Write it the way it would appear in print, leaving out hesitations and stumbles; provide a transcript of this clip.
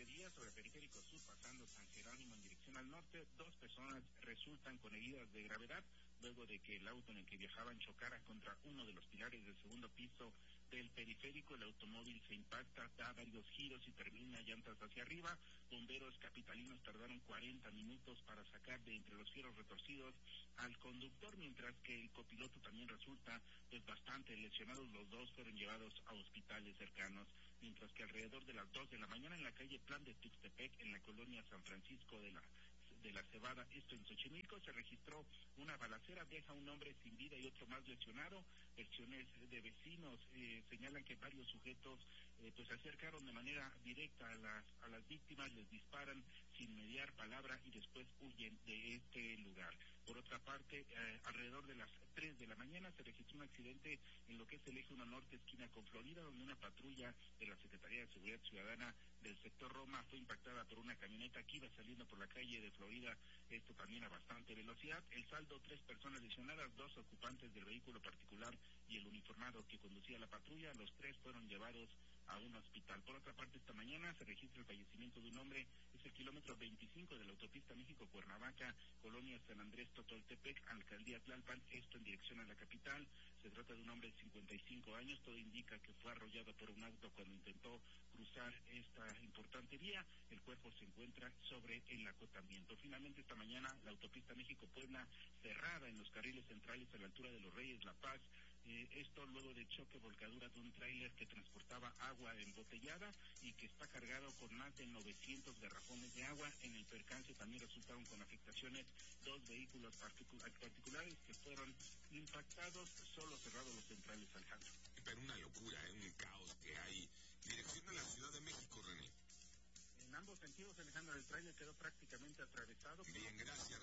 este día, sobre Periférico Sur, pasando San Jerónimo en dirección al norte, 2 personas resultan con heridas de gravedad, luego de que el auto en el que viajaban chocara contra uno de los pilares del segundo piso del periférico. El automóvil se impacta, da varios giros y termina llantas hacia arriba. Bomberos capitalinos tardaron 40 minutos para sacar de entre los fierros retorcidos al conductor, mientras que el copiloto también resulta bastante lesionados. Los dos fueron llevados a hospitales cercanos, mientras que alrededor de las 2 de la mañana en la calle Plan de Tuxtepec, en la colonia San Francisco de la Cebada, esto en Xochimilco, se registró una balacera, deja un hombre sin vida y otro más lesionado. Versiones de vecinos señalan que varios sujetos pues se acercaron de manera directa a las víctimas, les disparan sin mediar palabra y después huyen de este lugar. Por otra parte, alrededor de las 3 de la mañana se registró un accidente en lo que es el eje 1 norte, esquina con Florida, donde una patrulla de la Secretaría de Seguridad Ciudadana del sector Roma fue impactada por una camioneta que iba saliendo por la calle de Florida, esto también a bastante velocidad. El saldo, 3 personas lesionadas, 2 ocupantes del vehículo particular y el uniformado que conducía la patrulla. Los 3 fueron llevados a un hospital. Por otra parte, esta mañana se registra el fallecimiento de un hombre, es el kilómetro 25 de la autopista México-Cuernavaca, colonia San Andrés Totoltepec, alcaldía Tlalpan, esto en dirección a la capital. Se trata de un hombre de 55 años, todo indica que fue arrollado por un auto cuando intentó cruzar esta importante vía. El cuerpo se encuentra sobre el acotamiento. Finalmente, esta mañana, la autopista México-Puebla cerrada en los carriles centrales a la altura de Los Reyes, La Paz. Esto luego del choque volcadura de un tráiler que transportaba agua embotellada y que está cargado con más de 900 garrafones de agua. En el percance también resultaron con afectaciones 2 vehículos particulares que fueron impactados, solo cerrados los centrales, Alejandro. Pero una locura, un caos que hay. Dirección a la Ciudad de México, René. En ambos sentidos, Alejandro, el tráiler quedó prácticamente atravesado. Bien, gracias.